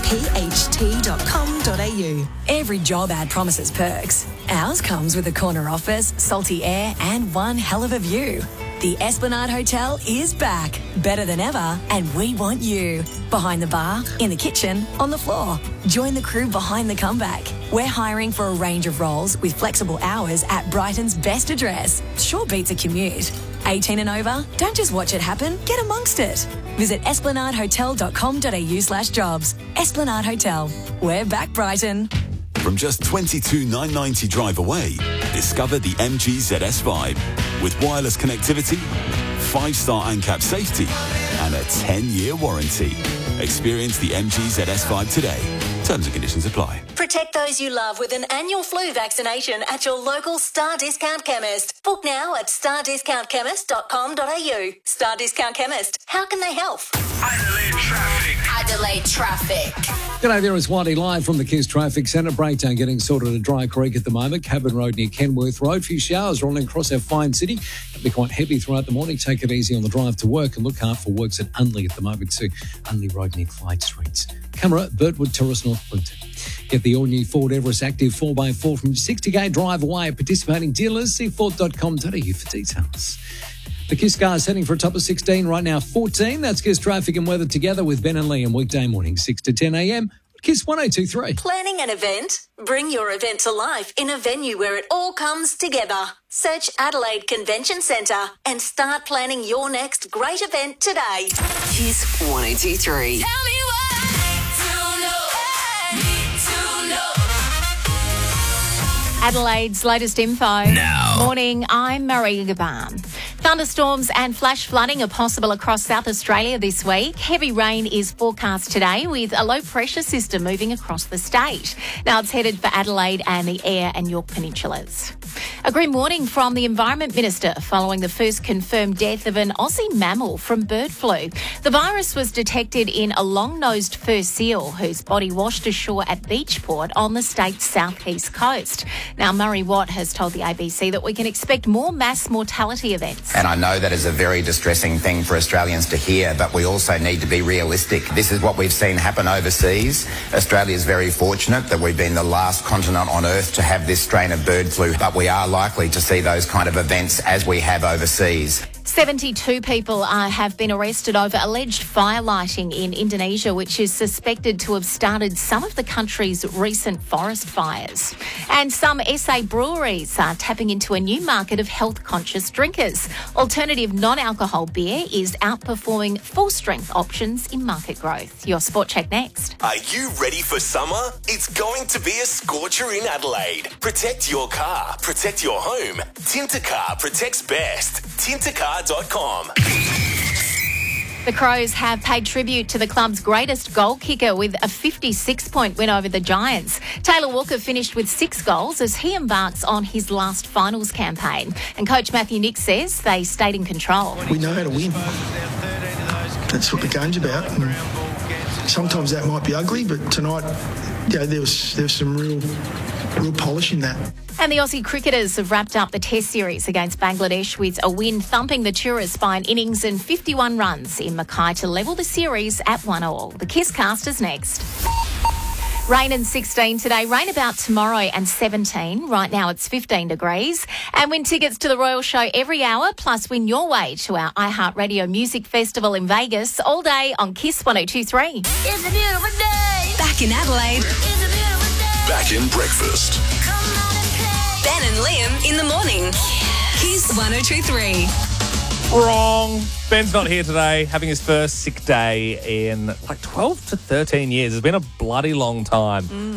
pht.com.au. Every job ad promises perks. Ours comes with a corner office, salty air, and one hell of a view. The Esplanade Hotel is back, better than ever, and we want you. Behind the bar, in the kitchen, on the floor. Join the crew behind the comeback. We're hiring for a range of roles with flexible hours at Brighton's best address. Sure beats a commute. 18 and over? Don't just watch it happen, get amongst it. Visit esplanadehotel.com.au/jobs. Esplanade Hotel. We're back, Brighton. From just $22,990 drive away, discover the MG ZS Vibe. With wireless connectivity, 5-star ANCAP safety, and a 10-year warranty. Experience the MG ZS Vibe today. Terms and conditions apply. Protect those you love with an annual flu vaccination at your local Star Discount Chemist. Book now at stardiscountchemist.com.au. Star Discount Chemist. How can they help? Adelaide traffic. Adelaide traffic. G'day there, it's Whitey live from the KISS Traffic Centre. Breakdown getting sorted at Dry Creek at the moment. Cabin Road near Kenworth Road. Few showers rolling across our fine city. It'll be quite heavy throughout the morning. Take it easy on the drive to work and look out for works at Unley at the moment too. Unley Road near Clyde Streets. Camera, Birdwood Terrace, North Brisbane. Get the all-new Ford Everest Active 4x4 from 60k drive away at participating dealers. See Ford.com.au for details. The KISS cars heading for a top of 16 right now, 14. That's KISS traffic and weather together with Ben and Liam weekday morning, 6 to 10 a.m. KISS 102.3. Planning an event? Bring your event to life in a venue where it all comes together. Search Adelaide Convention Centre and start planning your next great event today. KISS 102.3. Tell me what I need to know. Adelaide's latest info. Now. Morning, I'm Marie Gaban. Thunderstorms and flash flooding are possible across South Australia this week. Heavy rain is forecast today with a low pressure system moving across the state. Now it's headed for Adelaide and the Eyre and York Peninsulas. A grim warning from the Environment Minister following the first confirmed death of an Aussie mammal from bird flu. The virus was detected in a long-nosed fur seal whose body washed ashore at Beachport on the state's southeast coast. Now, Murray Watt has told the ABC that we can expect more mass mortality events. And I know that is a very distressing thing for Australians to hear, but we also need to be realistic. This is what we've seen happen overseas. Australia is very fortunate that we've been the last continent on Earth to have this strain of bird flu, but we are likely to see those kind of events as we have overseas. 72 people have been arrested over alleged fire lighting in Indonesia, which is suspected to have started some of the country's recent forest fires. And some SA breweries are tapping into a new market of health-conscious drinkers. Alternative non-alcohol beer is outperforming full-strength options in market growth. Your Sport Check next. Are you ready for summer? It's going to be a scorcher in Adelaide. Protect your car, protect your home. Tintercar protects best. Tintercar.com. The Crows have paid tribute to the club's greatest goal kicker with a 56-point win over the Giants. Taylor Walker finished with 6 goals as he embarks on his last finals campaign. And coach Matthew Nick says they stayed in control. We know how to win. That's what the game's about. And sometimes that might be ugly, but tonight, there was some real polish in that. And the Aussie cricketers have wrapped up the Test series against Bangladesh with a win, thumping the tourists by an innings and 51 runs in Mackay to level the series at 1-1. The KISS cast is next. Rain and 16 today, rain about tomorrow and 17. Right now it's 15 degrees. And win tickets to the Royal Show every hour, plus win your way to our iHeartRadio Music Festival in Vegas all day on KISS 102.3. It's a beautiful day. Back in Adelaide. It's a beautiful day. Back in breakfast. Come on and play. Ben and Liam in the morning. KISS 102.3. Wrong. Ben's not here today, having his first sick day in like 12 to 13 years. It's been a bloody long time.